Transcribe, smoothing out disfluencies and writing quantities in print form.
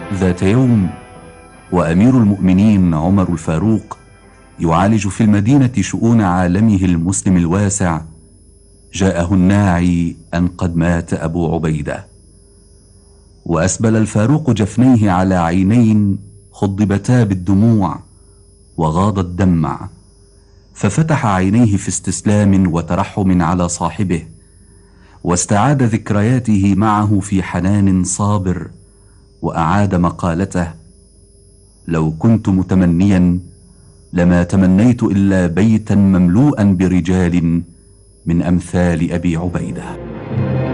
ذات يوم وأمير المؤمنين عمر الفاروق يعالج في المدينة شؤون عالمه المسلم الواسع، جاءه الناعي أن قد مات أبو عبيدة، وأسبل الفاروق جفنيه على عينين خضبتا بالدموع وغاض الدمع، ففتح عينيه في استسلام وترحم على صاحبه، واستعاد ذكرياته معه في حنان صابر، وأعاد مقالته: لو كنت متمنيا لما تمنيت إلا بيتا مملوءا برجال من أمثال أبي عبيدة.